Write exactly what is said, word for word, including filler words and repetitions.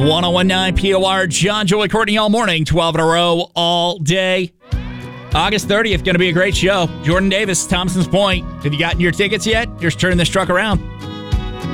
ten nineteen P O R, John, Joey, Courtney all morning, twelve in a row all day. August thirtieth, going to be a great show. Jordan Davis, Thompson's Point. Have you gotten your tickets yet? Just turn this truck around.